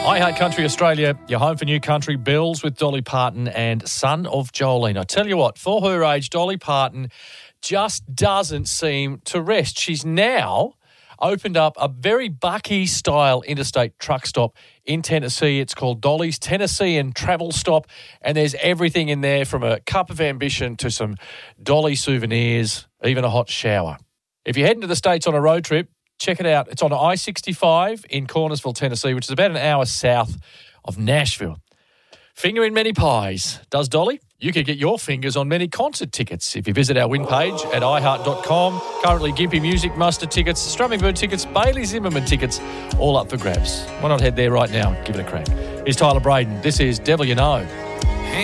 Hi Heart Country Australia, your home for new country bells with Dolly Parton and Son of Jolene. I tell you what, for her age, Dolly Parton just doesn't seem to rest. She's now opened up a very Bucky-style interstate truck stop in Tennessee. It's called Dolly's Tennessean Travel Stop, and there's everything in there from a cup of ambition to some Dolly souvenirs, even a hot shower. If you're heading to the States on a road trip, check it out. It's on I-65 in Cornersville, Tennessee, which is about an hour south of Nashville. Finger in many pies, does Dolly? You can get your fingers on many concert tickets if you visit our win page at iheart.com. Currently, Gympie Music Muster tickets, Strumming Bird tickets, Bailey Zimmerman tickets, all up for grabs. Why not head there right now and give it a crack? Here's Tyler Braden. This is Devil You Know.